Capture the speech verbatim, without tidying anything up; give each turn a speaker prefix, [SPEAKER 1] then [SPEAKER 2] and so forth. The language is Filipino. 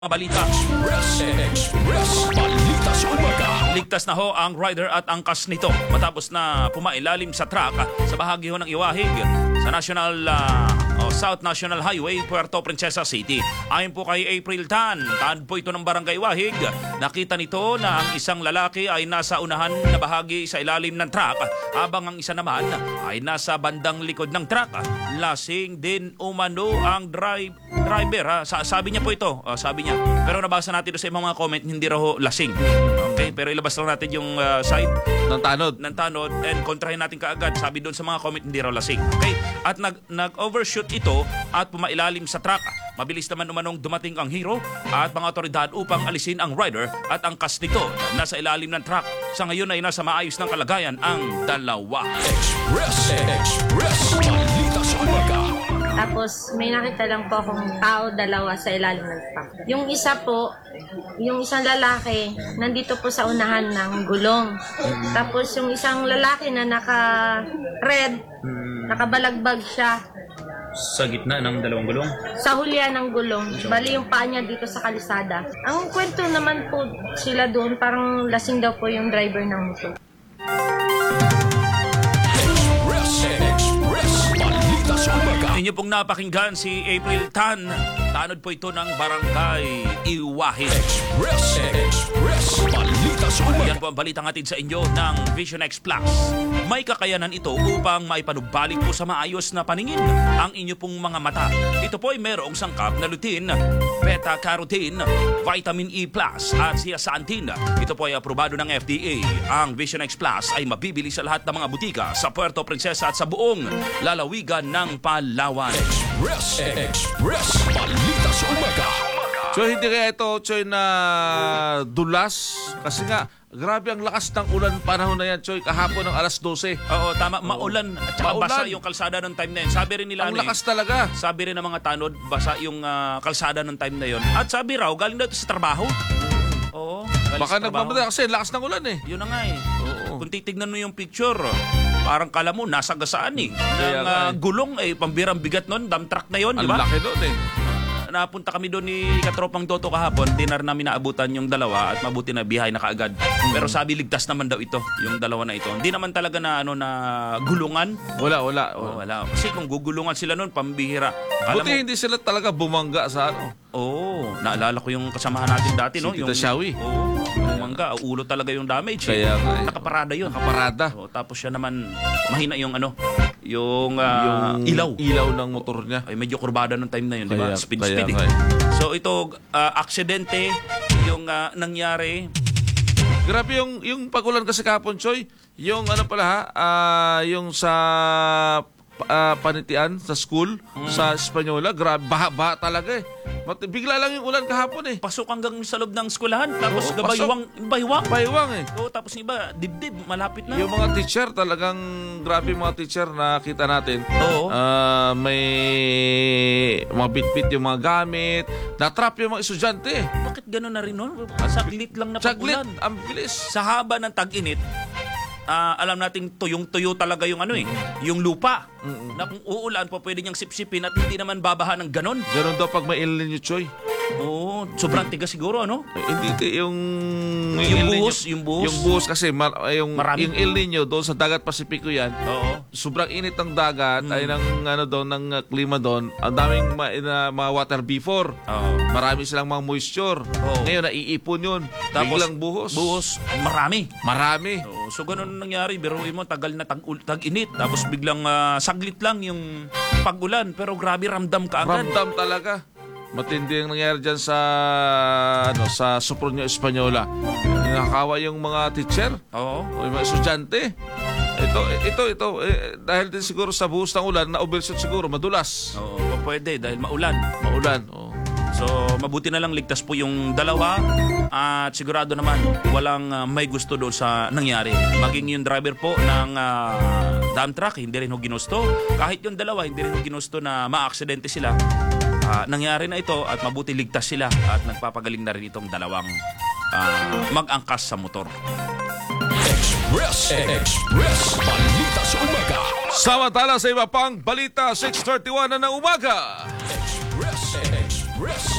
[SPEAKER 1] Balita.
[SPEAKER 2] Express, Express, balita sa umaga.
[SPEAKER 1] Ligtas na ho ang rider at angkas nito matapos na pumailalim sa truck sa bahagi ho ng Iwahig sa National uh, oh, South National Highway, Puerto Princesa City. Ayon po kay April Tan, tan po ito ng Barangay Iwahig, nakita nito na ang isang lalaki ay nasa unahan na bahagi sa ilalim ng truck habang ang isa naman ay nasa bandang likod ng truck. Lasing din umano ang drive, driver. Ha? Sa, sabi niya po ito, uh, sabi niya. Pero nabasa natin sa mga comment, hindi raw lasing. Okay, pero ilabas lang natin yung uh, side
[SPEAKER 3] ng tanod.
[SPEAKER 1] ng tanod and kontrahin natin kaagad. Sabi doon sa mga comment, hindi raw lasing. Okay? At nag, nag-overshoot ito at pumailalim sa truck. Mabilis naman umanong dumating ang hero at mga otoridad upang alisin ang rider at ang kas nito na nasa ilalim ng truck. Sa ngayon ay nasa maayos ng kalagayan ang dalawa.
[SPEAKER 2] Express, Express, balita sa umaga.
[SPEAKER 4] Tapos may nakita lang po akong tao, dalawa sa ilalim ng truck. Yung isa po, yung isang lalaki, nandito po sa unahan ng gulong. Tapos yung isang lalaki na naka-red, nakabalagbag siya
[SPEAKER 1] Sa gitna ng dalawang gulong.
[SPEAKER 4] sa hulya ng gulong. Bali yung paa niya dito sa kalisada. Ang kwento naman po sila doon, parang lasing daw po yung driver ng motor.
[SPEAKER 2] Express, Express, balita sa umaga.
[SPEAKER 1] Inyo pong napakinggan si April Tan. Tanod po ito ng Barangay Iwahig.
[SPEAKER 2] Express, Express, balita sa umaga.
[SPEAKER 1] Yan po ang balitang hatid sa inyo ng Vision X Plus. May kakayanan ito upang maipanugbalik po sa maayos na paningin ang inyo pong mga mata. Ito po ay merong sangkap na lutein, beta-carotene, vitamin E plus at zeaxanthin. Ito po ay aprobado ng F D A. Ang Vision X Plus ay mabibili sa lahat ng mga butika sa Puerto Princesa at sa buong lalawigan ng Palawan.
[SPEAKER 2] Express, Express, balita sa umaga.
[SPEAKER 3] Choy, hindi kaya ito, Choy, na dulas? Kasi nga, grabe ang lakas ng ulan panahon na yan, Choy, kahapon ng alas dose.
[SPEAKER 1] Oo, tama. Maulan at saka
[SPEAKER 3] Maulan.
[SPEAKER 1] basa yung kalsada ng time na yun. Sabi rin nila,
[SPEAKER 3] Ang
[SPEAKER 1] ano eh,
[SPEAKER 3] lakas talaga.
[SPEAKER 1] sabi rin ng mga tanod, basa yung ah, kalsada ng time na yun. At sabi raw, galing daw ito sa trabaho. Oo, galing
[SPEAKER 3] Baka
[SPEAKER 1] sa trabaho.
[SPEAKER 3] nagmamadali kasi lakas ng ulan eh.
[SPEAKER 1] Yun na nga eh.
[SPEAKER 3] Oo.
[SPEAKER 1] Kung titignan mo yung picture, parang kala mo, nasa gasaan eh.
[SPEAKER 3] Kaya
[SPEAKER 1] Ng
[SPEAKER 3] nga
[SPEAKER 1] ah,
[SPEAKER 3] eh.
[SPEAKER 1] gulong eh, pambirang bigat nun, dump truck na yun, di
[SPEAKER 3] Ang
[SPEAKER 1] ba?
[SPEAKER 3] laki doon eh.
[SPEAKER 1] Napunta kami doon ni Katropang Toto kahapon, dinar namin naabutan yung dalawa at mabuti na bihay na kaagad. Pero sabi ligtas naman daw ito, yung dalawa na ito. Hindi naman talaga na ano na gulungan.
[SPEAKER 3] Wala, wala.
[SPEAKER 1] Oh, wala. Kasi kung gugulungan sila noon, pambihira. Alam
[SPEAKER 3] Buti hindi sila talaga bumangga sa ano.
[SPEAKER 1] Oo, naalala ko yung kasamahan natin dati,
[SPEAKER 3] Si
[SPEAKER 1] no?
[SPEAKER 3] Tita
[SPEAKER 1] Yung
[SPEAKER 3] Shawi.
[SPEAKER 1] Oo, bumangga, ulo talaga yung damage. eh.
[SPEAKER 3] Kaya nga eh.
[SPEAKER 1] Nakaparada yun.
[SPEAKER 3] Nakaparada.
[SPEAKER 1] Oo, tapos siya naman, mahina yung ano, yung, ah, ilaw.
[SPEAKER 3] Ilaw ng motor niya.
[SPEAKER 1] Ay, medyo kurbada nung time na yun, di ba?
[SPEAKER 3] Kaya-
[SPEAKER 1] Speed,
[SPEAKER 3] kaya
[SPEAKER 1] speed.
[SPEAKER 3] nga
[SPEAKER 1] Eh.
[SPEAKER 3] eh.
[SPEAKER 1] So ito, ah, aksidente, yung ah, nangyari.
[SPEAKER 3] Grabe yung yung pagulan kasi kahapon, Choy. Yung ano pala ha, ah, yung sa ah, panitian sa school sa Espanyola, grabe baha-baha talaga eh. Mat- bigla lang yung ulan kahapon eh.
[SPEAKER 1] Pasok hanggang sa loob ng eskwelahan, tapos
[SPEAKER 3] Oo,
[SPEAKER 1] gabaywang, baywang.
[SPEAKER 3] Baywang eh.
[SPEAKER 1] Oo, tapos yung iba, dibdib, malapit na.
[SPEAKER 3] Yung mga teacher talagang grabe yung mga teacher na kita natin.
[SPEAKER 1] Oo.
[SPEAKER 3] Ah, may mga bitbit yung mga gamit. Na-trap yung mga estudyante.
[SPEAKER 1] Bakit gano'n na rin nun? Saglit lang na
[SPEAKER 3] Saglit,
[SPEAKER 1] pagulan.
[SPEAKER 3] ang bilis.
[SPEAKER 1] Sa haba ng tag-init, ah, alam nating tuyong-tuyo talaga yung ano eh, yung lupa. Na kung uulan pa pwede niyang sipsipin at hindi naman babaha ng ganon.
[SPEAKER 3] Ganun daw pag may El Nino, Choy.
[SPEAKER 1] Oo, sobrang tigas siguro, ano?
[SPEAKER 3] Eh, hindi ti- yung
[SPEAKER 1] Yung
[SPEAKER 3] El Nino-
[SPEAKER 1] buhos, yung buhos.
[SPEAKER 3] Yung buhos kasi mar, eh, yung
[SPEAKER 1] Marami.
[SPEAKER 3] yung El Nino doon sa dagat Pasipiko yan.
[SPEAKER 1] Oo.
[SPEAKER 3] Sobrang init ng dagat ay ng ano doon ng uh, klima doon. Ang daming ma, na, mga water before.
[SPEAKER 1] Oo.
[SPEAKER 3] Marami silang mga moisture.
[SPEAKER 1] Oo.
[SPEAKER 3] Ngayon naiipon 'yun.
[SPEAKER 1] Tapos,
[SPEAKER 3] Biglang buhos.
[SPEAKER 1] Buhos, marami.
[SPEAKER 3] Marami.
[SPEAKER 1] Oo, so ganun ang nangyari, biruin mo, tagal na tag, tag-init, tapos biglang ah, saglit lang yung pag-ulan, pero grabe ramdam ka agad.
[SPEAKER 3] Ramdam talaga. Matindi ang nangyari dyan sa ano sa Sopronio Española. Nakakawa yung mga teacher
[SPEAKER 1] Oo.
[SPEAKER 3] o yung mga estudyante. Ito, ito, ito. Eh, dahil din siguro sa buhos ng ulan, na-overshoot siguro, madulas.
[SPEAKER 1] Oo, pwede dahil maulan.
[SPEAKER 3] Maulan. Oh.
[SPEAKER 1] So, mabuti na lang ligtas po yung dalawa at sigurado naman walang ah, may gusto doon sa nangyari. Maging yung driver po ng ah, dump truck, hindi rin ho ginusto. Kahit yung dalawa, hindi rin ho ginusto na ma-aksidente sila. Ah, nangyari na ito at mabuti ligtas sila at nagpapagaling na rin itong dalawang ah, mag-angkas sa motor.
[SPEAKER 2] Express, Express, balita sa umaga.
[SPEAKER 3] Samantala sa iba pang balita, six thirty-one na ng umaga.
[SPEAKER 2] Express, Express,